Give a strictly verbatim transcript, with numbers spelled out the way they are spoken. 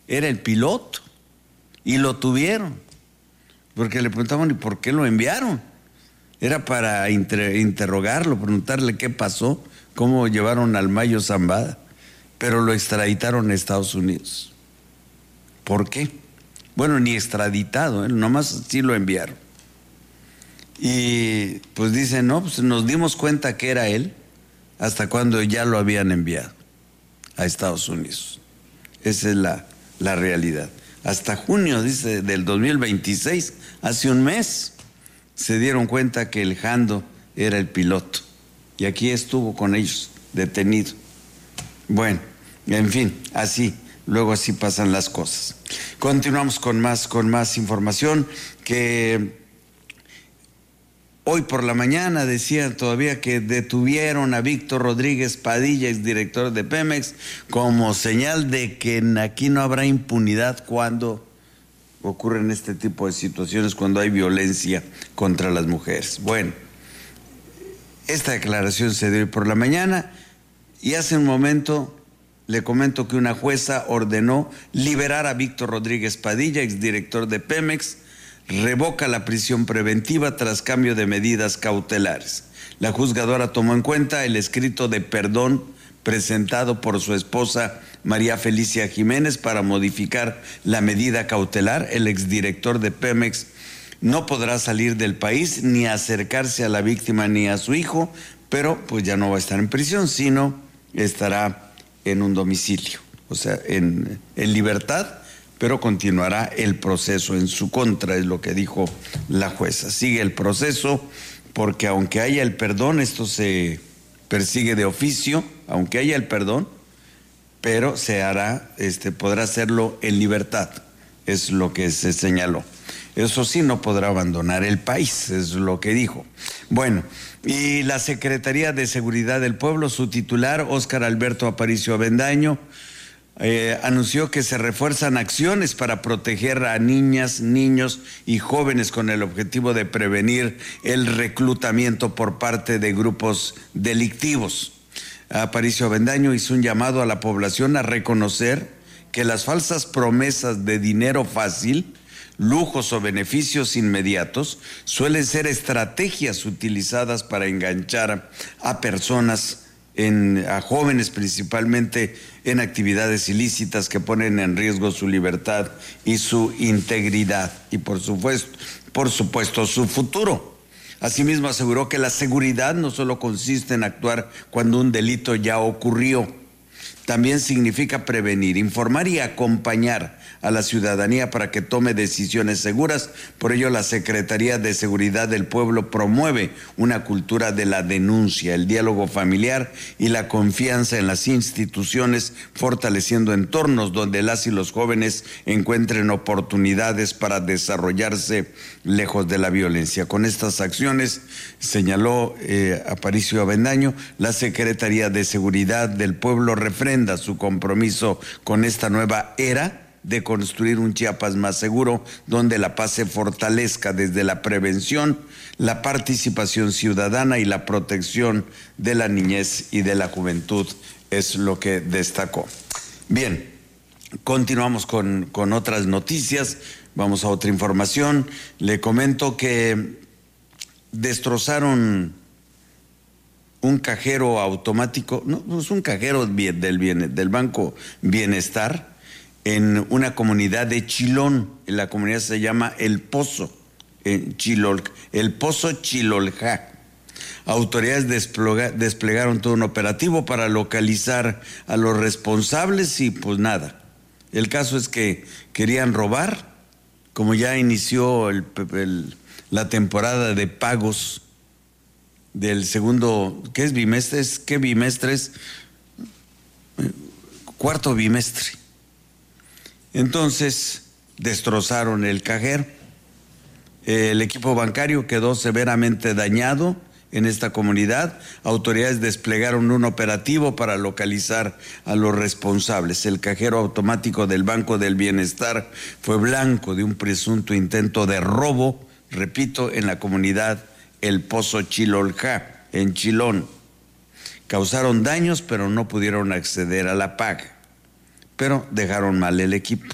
era el piloto y lo tuvieron, porque le preguntaban ¿y por qué lo enviaron? Era para inter- interrogarlo, preguntarle qué pasó, cómo llevaron al Mayo Zambada, pero lo extraditaron a Estados Unidos. ¿Por qué? Bueno, ni extraditado, ¿eh? Nomás sí lo enviaron. Y pues dicen, no, pues nos dimos cuenta que era él hasta cuando ya lo habían enviado a Estados Unidos. Esa es la, la realidad. Hasta junio, dice, del dos mil veintiséis, hace un mes, se dieron cuenta que el Jando era el piloto. Y aquí estuvo con ellos, detenido. Bueno, en fin, así, luego así pasan las cosas. Continuamos con más, con más información que hoy por la mañana decían todavía que detuvieron a Víctor Rodríguez Padilla, exdirector de Pemex, como señal de que aquí no habrá impunidad cuando ocurren este tipo de situaciones, cuando hay violencia contra las mujeres. Bueno, esta declaración se dio hoy por la mañana y hace un momento le comento que una jueza ordenó liberar a Víctor Rodríguez Padilla, exdirector de Pemex, revoca la prisión preventiva tras cambio de medidas cautelares. La juzgadora tomó en cuenta el escrito de perdón presentado por su esposa María Felicia Jiménez para modificar la medida cautelar. El exdirector de Pemex no podrá salir del país ni acercarse a la víctima ni a su hijo, pero pues ya no va a estar en prisión, sino estará en un domicilio, o sea, en, en libertad, pero continuará el proceso en su contra, es lo que dijo la jueza. Sigue el proceso porque aunque haya el perdón, esto se persigue de oficio, aunque haya el perdón, pero se hará, este, podrá hacerlo en libertad, es lo que se señaló. Eso sí, no podrá abandonar el país, es lo que dijo. Bueno, y la Secretaría de Seguridad del Pueblo, su titular, Óscar Alberto Aparicio Avendaño, Eh, anunció que se refuerzan acciones para proteger a niñas, niños y jóvenes con el objetivo de prevenir el reclutamiento por parte de grupos delictivos. Aparicio Avendaño hizo un llamado a la población a reconocer que las falsas promesas de dinero fácil, lujos o beneficios inmediatos suelen ser estrategias utilizadas para enganchar a personas, En, a jóvenes principalmente en actividades ilícitas que ponen en riesgo su libertad y su integridad y por supuesto, por supuesto su futuro. Asimismo aseguró que la seguridad no solo consiste en actuar cuando un delito ya ocurrió, también significa prevenir, informar y acompañar a la ciudadanía para que tome decisiones seguras. Por ello, la Secretaría de Seguridad del Pueblo promueve una cultura de la denuncia, el diálogo familiar y la confianza en las instituciones, fortaleciendo entornos donde las y los jóvenes encuentren oportunidades para desarrollarse lejos de la violencia. Con estas acciones, señaló eh, Aparicio Avendaño, la Secretaría de Seguridad del Pueblo refrenda su compromiso con esta nueva era de construir un Chiapas más seguro, donde la paz se fortalezca desde la prevención, la participación ciudadana y la protección de la niñez y de la juventud, es lo que destacó. Bien, continuamos con, con otras noticias, vamos a otra información. Le comento que destrozaron un cajero automático, no, es un cajero del, bien, del Banco Bienestar, en una comunidad de Chilón. La comunidad se llama El Pozo, en Chilol, El Pozo Chiloljá. Autoridades desplega, desplegaron todo un operativo para localizar a los responsables y pues nada. El caso es que querían robar, como ya inició el, el, la temporada de pagos del segundo, ¿qué es bimestre? ¿Qué bimestre es? Cuarto bimestre. Entonces, destrozaron el cajero. El equipo bancario quedó severamente dañado en esta comunidad. Autoridades desplegaron un operativo para localizar a los responsables. El cajero automático del Banco del Bienestar fue blanco de un presunto intento de robo, repito, en la comunidad El Pozo Chiloljá, en Chilón. Causaron daños, pero no pudieron acceder a la paga. Pero dejaron mal el equipo.